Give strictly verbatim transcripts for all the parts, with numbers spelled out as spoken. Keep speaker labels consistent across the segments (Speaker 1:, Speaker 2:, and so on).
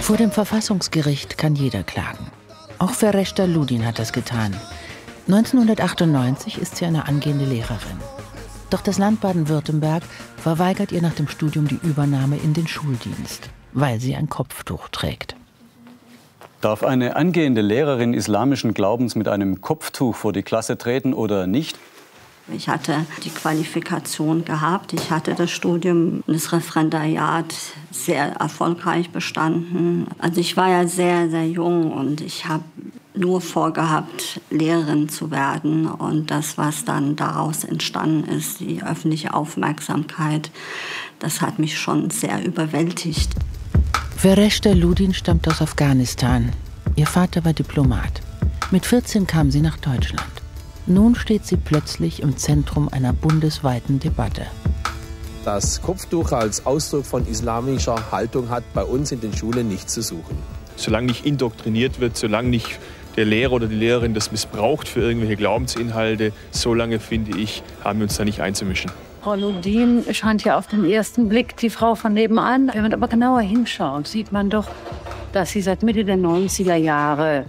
Speaker 1: Vor dem Verfassungsgericht kann jeder klagen. Auch Fereşta Ludin hat das getan. neunzehnhundertachtundneunzig ist sie eine angehende Lehrerin. Doch das Land Baden-Württemberg verweigert ihr nach dem Studium die Übernahme in den Schuldienst, weil sie ein Kopftuch trägt.
Speaker 2: Darf eine angehende Lehrerin islamischen Glaubens mit einem Kopftuch vor die Klasse treten oder nicht?
Speaker 3: Ich hatte die Qualifikation gehabt. Ich hatte das Studium, das Referendariat sehr erfolgreich bestanden. Also ich war ja sehr, sehr jung und ich habe nur vorgehabt, Lehrerin zu werden. Und das, was dann daraus entstanden ist, die öffentliche Aufmerksamkeit, das hat mich schon sehr überwältigt.
Speaker 1: Fereşta Ludin stammt aus Afghanistan. Ihr Vater war Diplomat. Mit vierzehn kam sie nach Deutschland. Nun steht sie plötzlich im Zentrum einer bundesweiten Debatte.
Speaker 4: Das Kopftuch als Ausdruck von islamischer Haltung hat bei uns in den Schulen nichts zu suchen.
Speaker 5: Solange nicht indoktriniert wird, solange nicht der Lehrer oder die Lehrerin das missbraucht für irgendwelche Glaubensinhalte, solange, finde ich, haben wir uns da nicht einzumischen.
Speaker 6: Frau Ludin scheint ja auf den ersten Blick die Frau von nebenan. Wenn man aber genauer hinschaut, sieht man doch, dass sie seit Mitte der neunziger Jahre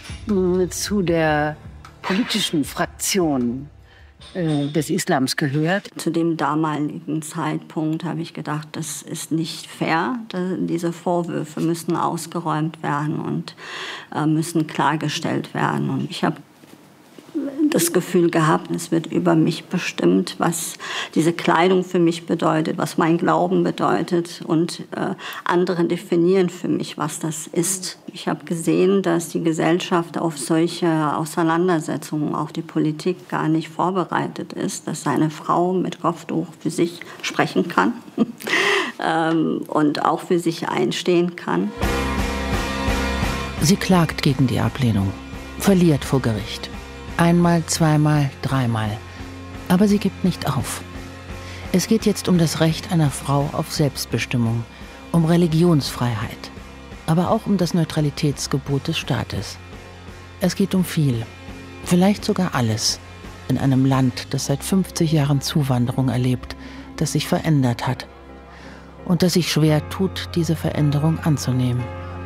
Speaker 6: zu der politischen Fraktion äh, des Islams gehört.
Speaker 3: Zu dem damaligen Zeitpunkt habe ich gedacht, das ist nicht fair. Diese Vorwürfe müssen ausgeräumt werden und äh, müssen klargestellt werden. Und ich habe das Gefühl gehabt, es wird über mich bestimmt, was diese Kleidung für mich bedeutet, was mein Glauben bedeutet. Und äh, andere definieren für mich, was das ist. Ich habe gesehen, dass die Gesellschaft auf solche Auseinandersetzungen, auch die Politik, gar nicht vorbereitet ist, dass eine Frau mit Kopftuch für sich sprechen kann ähm, und auch für sich einstehen kann.
Speaker 1: Sie klagt gegen die Ablehnung, verliert vor Gericht. Einmal, zweimal, dreimal. Aber sie gibt nicht auf. Es geht jetzt um das Recht einer Frau auf Selbstbestimmung, um Religionsfreiheit, aber auch um das Neutralitätsgebot des Staates. Es geht um viel, vielleicht sogar alles, in einem Land, das seit fünfzig Jahren Zuwanderung erlebt, das sich verändert hat und das sich schwer tut, diese Veränderung anzunehmen.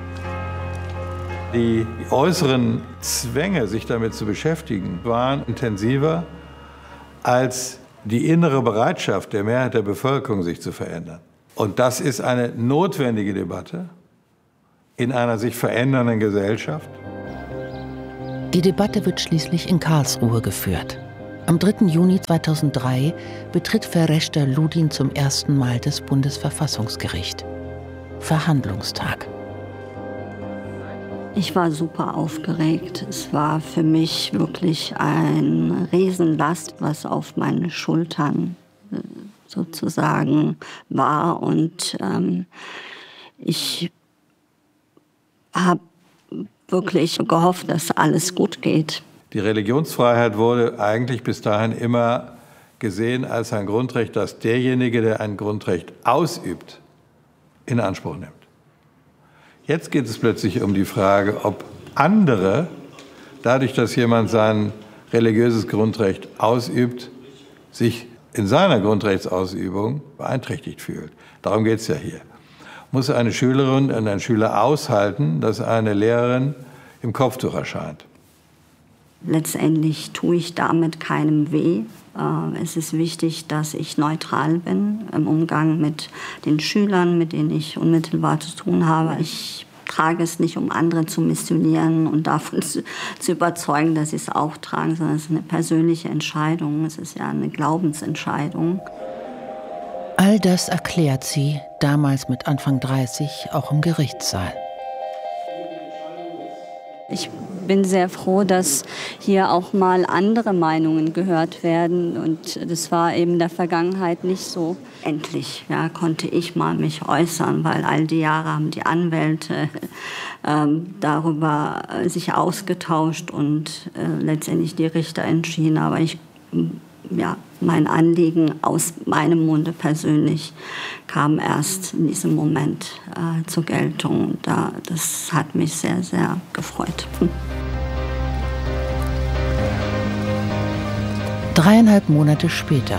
Speaker 7: Die äußeren Zwänge, sich damit zu beschäftigen, waren intensiver als die innere Bereitschaft der Mehrheit der Bevölkerung, sich zu verändern. Und das ist eine notwendige Debatte in einer sich verändernden Gesellschaft.
Speaker 1: Die Debatte wird schließlich in Karlsruhe geführt. Am dritten Juni zweitausenddrei betritt Fereşta Ludin zum ersten Mal das Bundesverfassungsgericht. Verhandlungstag.
Speaker 3: Ich war super aufgeregt. Es war für mich wirklich ein Riesenlast, was auf meinen Schultern sozusagen war. Und ähm, ich habe wirklich gehofft, dass alles gut geht.
Speaker 7: Die Religionsfreiheit wurde eigentlich bis dahin immer gesehen als ein Grundrecht, das derjenige, der ein Grundrecht ausübt, in Anspruch nimmt. Jetzt geht es plötzlich um die Frage, ob andere, dadurch, dass jemand sein religiöses Grundrecht ausübt, sich in seiner Grundrechtsausübung beeinträchtigt fühlt. Darum geht es ja hier. Muss eine Schülerin und ein Schüler aushalten, dass eine Lehrerin im Kopftuch erscheint?
Speaker 3: Letztendlich tue ich damit keinem weh. Es ist wichtig, dass ich neutral bin im Umgang mit den Schülern, mit denen ich unmittelbar zu tun habe. Ich trage es nicht, um andere zu missionieren und davon zu, zu überzeugen, dass sie es auch tragen, sondern es ist eine persönliche Entscheidung. Es ist ja eine Glaubensentscheidung.
Speaker 1: All das erklärt sie, damals mit Anfang dreißig, auch im Gerichtssaal.
Speaker 3: Ich bin sehr froh, dass hier auch mal andere Meinungen gehört werden. Und das war eben in der Vergangenheit nicht so. Endlich ja, konnte ich mal mich äußern, weil all die Jahre haben die Anwälte ähm, darüber äh, sich ausgetauscht und äh, letztendlich die Richter entschieden. Aber ich, ja, mein Anliegen aus meinem Munde persönlich kam erst in diesem Moment äh, zur Geltung. Da, das hat mich sehr, sehr gefreut.
Speaker 1: Dreieinhalb Monate später.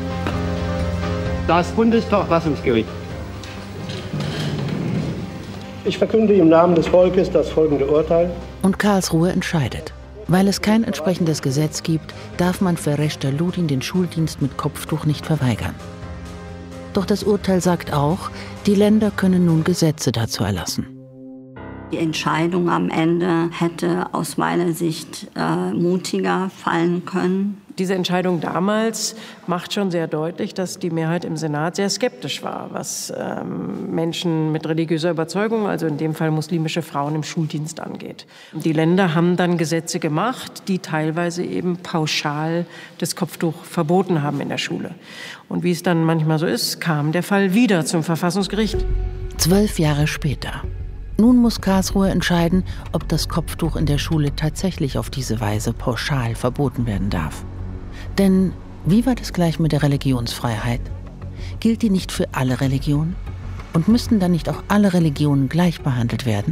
Speaker 8: Das Bundesverfassungsgericht Ich verkünde im Namen des Volkes das folgende Urteil.
Speaker 1: Und Karlsruhe entscheidet. Weil es kein entsprechendes Gesetz gibt, darf man für Reschta Ludin den Schuldienst mit Kopftuch nicht verweigern. Doch das Urteil sagt auch, die Länder können nun Gesetze dazu erlassen.
Speaker 3: Die Entscheidung am Ende hätte aus meiner Sicht äh, mutiger fallen können.
Speaker 9: Diese Entscheidung damals macht schon sehr deutlich, dass die Mehrheit im Senat sehr skeptisch war, was ähm, Menschen mit religiöser Überzeugung, also in dem Fall muslimische Frauen im Schuldienst angeht. Die Länder haben dann Gesetze gemacht, die teilweise eben pauschal das Kopftuch verboten haben in der Schule. Und wie es dann manchmal so ist, kam der Fall wieder zum Verfassungsgericht.
Speaker 1: Zwölf Jahre später. Nun muss Karlsruhe entscheiden, ob das Kopftuch in der Schule tatsächlich auf diese Weise pauschal verboten werden darf. Denn wie war das gleich mit der Religionsfreiheit? Gilt die nicht für alle Religionen? Und müssten dann nicht auch alle Religionen gleich behandelt werden?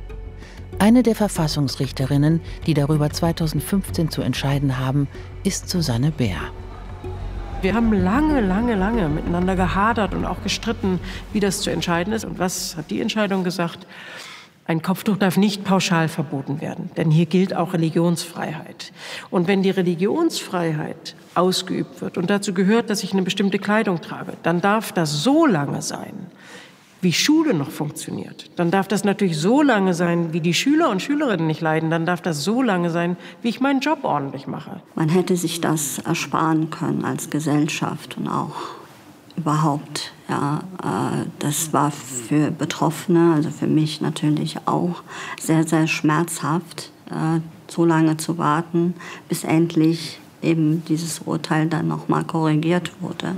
Speaker 1: Eine der Verfassungsrichterinnen, die darüber zweitausendfünfzehn zu entscheiden haben, ist Susanne Bär.
Speaker 9: Wir haben lange, lange, lange miteinander gehadert und auch gestritten, wie das zu entscheiden ist. Und was hat die Entscheidung gesagt? Ein Kopftuch darf nicht pauschal verboten werden, denn hier gilt auch Religionsfreiheit. Und wenn die Religionsfreiheit ausgeübt wird und dazu gehört, dass ich eine bestimmte Kleidung trage, dann darf das so lange sein, wie Schule noch funktioniert. Dann darf das natürlich so lange sein, wie die Schüler und Schülerinnen nicht leiden. Dann darf das so lange sein, wie ich meinen Job ordentlich mache.
Speaker 3: Man hätte sich das ersparen können als Gesellschaft und auch überhaupt. Ja, äh, das war für Betroffene, also für mich natürlich auch, sehr, sehr schmerzhaft, äh, so lange zu warten, bis endlich eben dieses Urteil dann noch mal korrigiert wurde.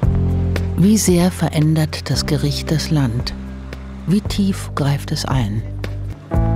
Speaker 1: Wie sehr verändert das Gericht das Land? Wie tief greift es ein?